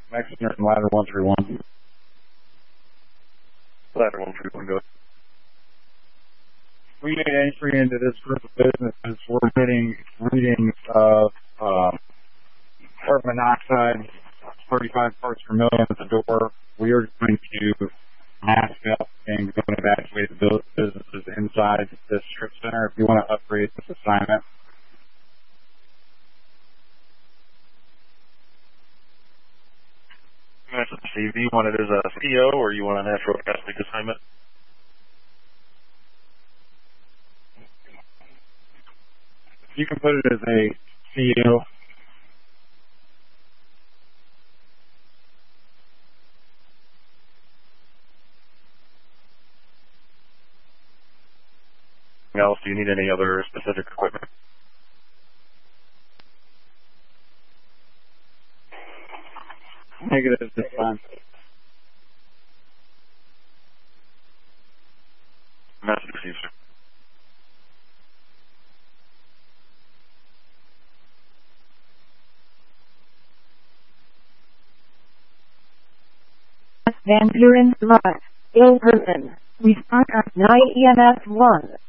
Mexican from Ladder 131. Ladder 131, go ahead. We made entry into this group of businesses. We're getting readings of carbon monoxide, 35 parts per million at the door. We are going to mask up and go and evacuate the businesses inside this strip center. If you want to upgrade this assignment, Steve, do you want it as a CO or you want a natural gas leak assignment? you can put it as a CEO. Else, do you need any other specific equipment? Negative this time. Message received, sir. Van Buren Live. Ill person. Respond at 9 EMS 1.